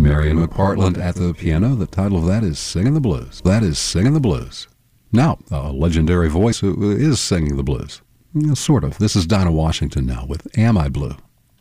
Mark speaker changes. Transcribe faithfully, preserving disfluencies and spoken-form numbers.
Speaker 1: Marion McPartland at the piano. The title of that is Singing the Blues. That is Singing the Blues. Now, a legendary voice who is singing the blues. Sort of. This is Dinah Washington now with Am I Blue?